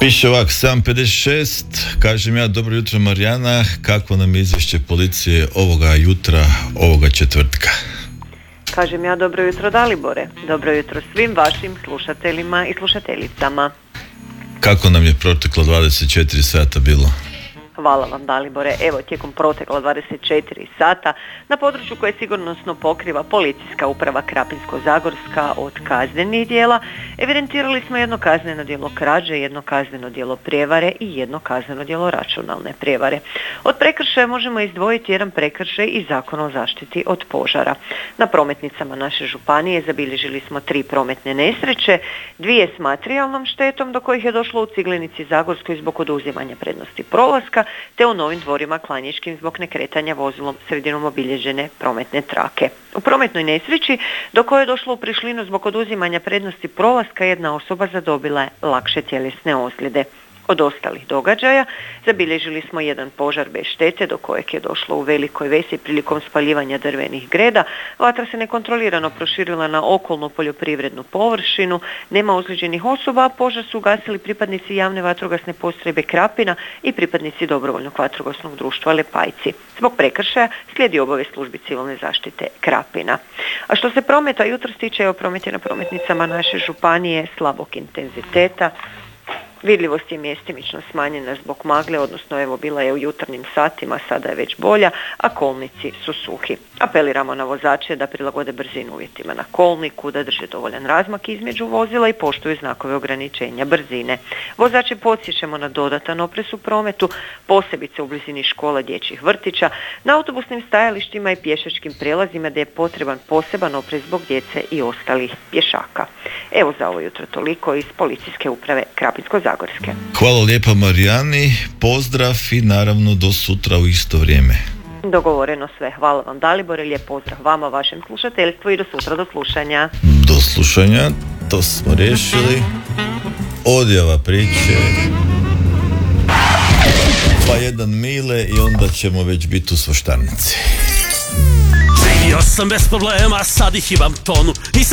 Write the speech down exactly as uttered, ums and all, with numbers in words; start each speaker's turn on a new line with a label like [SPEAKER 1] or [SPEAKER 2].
[SPEAKER 1] Piše ovak, sedam pedeset šest, kažem ja, dobro jutro Marijana, kako nam je izvješće policije ovoga jutra, ovoga četvrtka?
[SPEAKER 2] Kažem ja, dobro jutro Dalibore, dobro jutro svim vašim slušateljima i slušateljicama.
[SPEAKER 1] Kako nam je proteklo dvadeset četiri sata bilo?
[SPEAKER 2] Hvala vam Dalibore. Evo, tijekom protekla dvadeset četiri sata na području koje sigurnosno pokriva Policijska uprava Krapinsko-zagorska od kaznenih djela evidentirali smo jedno kazneno djelo krađe, jedno kazneno djelo prijevare i jedno kazneno djelo računalne prijevare. Od prekršaja možemo izdvojiti jedan prekršaj i Zakon o zaštiti od požara. Na prometnicama naše županije zabilježili smo tri prometne nesreće, dvije s materijalnom štetom do kojih je došlo u Ciglenici Zagorskoj zbog oduzimanja prednosti prolaska, te u Novim Dvorima Klanjičkim zbog nekretanja vozilom sredinom obilježene prometne trake. U prometnoj nesreći do koje je došlo u Prišlinu zbog oduzimanja prednosti prolaska jedna osoba zadobila je lakše tjelesne ozljede. Od ostalih događaja zabilježili smo jedan požar bez štete do kojeg je došlo u Velikoj Vesi prilikom spaljivanja drvenih greda. Vatra se nekontrolirano proširila na okolnu poljoprivrednu površinu, nema ozlijeđenih osoba, a požar su ugasili pripadnici javne vatrogasne postrojbe Krapina i pripadnici dobrovoljnog vatrogasnog društva Lepajci. Zbog prekršaja slijedi obavijest službi civilne zaštite Krapina. A što se prometa jutros tiče, evo, promet je na prometnicama naše županije slabog intenziteta. Vidljivost je mjestimično smanjena zbog magle, odnosno evo bila je u jutarnjim satima, sada je već bolja, a kolnici su suhi. Apeliramo na vozače da prilagode brzinu uvjetima na kolniku, da drže dovoljan razmak između vozila i poštuju znakove ograničenja brzine. Vozače podsjećamo na dodatan oprez u prometu, posebice u blizini škola, dječjih vrtića, na autobusnim stajalištima i pješačkim prijelazima gdje je potreban poseban oprez zbog djece i ostalih pješaka. Evo za ovo jutro toliko iz Policijske uprave Krapinsko-zagorske.
[SPEAKER 1] Hvala lijepa Marijani, pozdrav i naravno do sutra u isto vrijeme.
[SPEAKER 2] Dogovoreno sve. Hvala vam Dalibore, lijep pozdrav vama, vašem slušateljstvu i do sutra, do slušanja.
[SPEAKER 1] Do slušanja, to smo riješili. Odjava priče. Pa jedan Mile i onda ćemo već biti u Svoštarnici.
[SPEAKER 3] Živio sam bez problema, sad ih imam tonu. Nisam